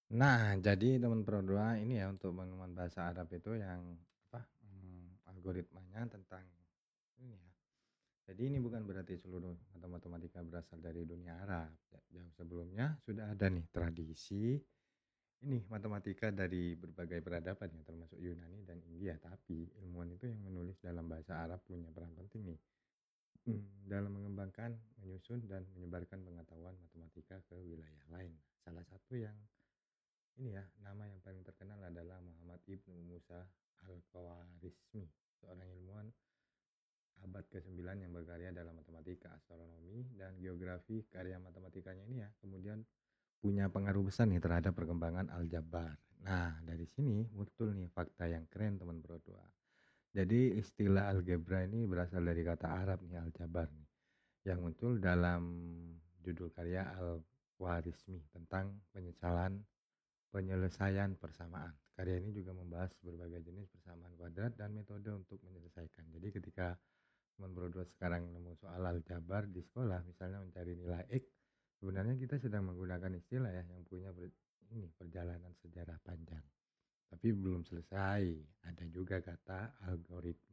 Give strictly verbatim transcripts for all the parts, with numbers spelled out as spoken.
Nah, jadi teman Pro dua ini ya untuk pengembangan bahasa Arab itu yang apa, mmm, algoritmanya tentang ini ya. Jadi ini bukan berarti seluruh mata matematika berasal dari dunia Arab. Ja jauh sebelumnya sudah ada nih tradisi ini matematika dari berbagai peradaban ya, termasuk Yunani dan India. Tapi ilmuwan itu yang menulis dalam bahasa Arab punya peran penting nih, mmm, dalam mengembangkan, menyusun, dan menyebarkan pengetahuan matematika ke wilayah lain. Salah satu yang ini ya, nama yang paling terkenal adalah Muhammad Ibnu Musa Al-Khwarizmi, seorang ilmuwan abad kesembilan yang berkarya dalam matematika, astronomi, dan geografi. Karya matematikanya ini ya, kemudian punya pengaruh besar nih terhadap perkembangan aljabar. Nah, dari sini muncul nih fakta yang keren teman Pro dua. Jadi istilah algebra ini berasal dari kata Arab nih, aljabar nih, yang muncul dalam judul karya Al-Khwarizmi tentang penyesalan penyelesaian persamaan. Karya ini juga membahas berbagai jenis persamaan kuadrat dan metode untuk menyelesaikan. Jadi ketika teman berdua sekarang nemu soal aljabar di sekolah, misalnya mencari nilai X, sebenarnya kita sedang menggunakan istilah ya yang punya ber, ini perjalanan sejarah panjang. Tapi belum selesai, ada juga kata algoritma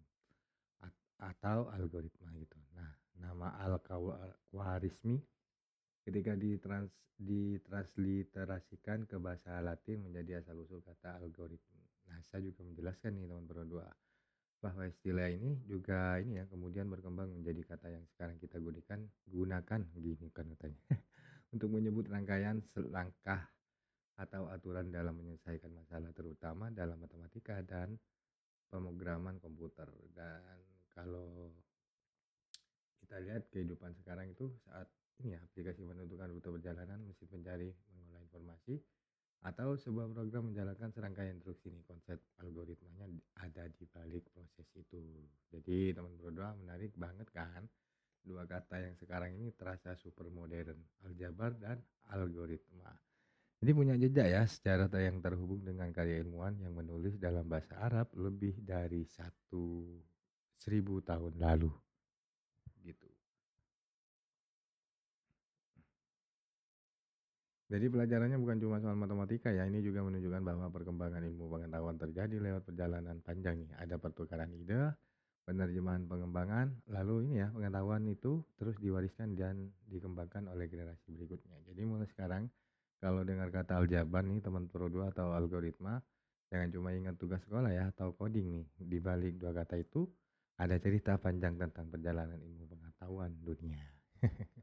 atau algoritma gitu. Nah, nama al-Khwarizmi ketika ditrans, ditransliterasikan ke bahasa Latin menjadi asal-usul kata algoritma. Nah, saya juga menjelaskan nih teman berdua bahwa istilah ini juga ini ya kemudian berkembang menjadi kata yang sekarang kita gunakan gunakan gini kan katanya untuk menyebut rangkaian selangkah atau aturan dalam menyelesaikan masalah terutama dalam matematika dan pemrograman komputer. Dan kalau kita lihat kehidupan sekarang itu saat ini ya aplikasi menentukan rute perjalanan, mesin pencari mengolah informasi, atau sebuah program menjalankan serangkaian instruksi nih, konsep algoritmanya ada di balik proses itu. Jadi teman berdua menarik banget kan, dua kata yang sekarang ini terasa super modern, aljabar dan algoritma. Jadi punya jejak ya secara yang terhubung dengan karya ilmuwan yang menulis dalam bahasa Arab lebih dari satu seribu tahun lalu gitu. Jadi pelajarannya bukan cuma soal matematika ya, ini juga menunjukkan bahwa perkembangan ilmu pengetahuan terjadi lewat perjalanan panjang nih. Ada pertukaran ide, penerjemahan pengembangan, lalu ini ya pengetahuan itu terus diwariskan dan dikembangkan oleh generasi berikutnya. Jadi mulai sekarang kalau dengar kata aljabar nih teman Pro dua atau algoritma, jangan cuma ingat tugas sekolah ya atau coding nih. Di balik dua kata itu ada cerita panjang tentang perjalanan ilmu pengetahuan dunia.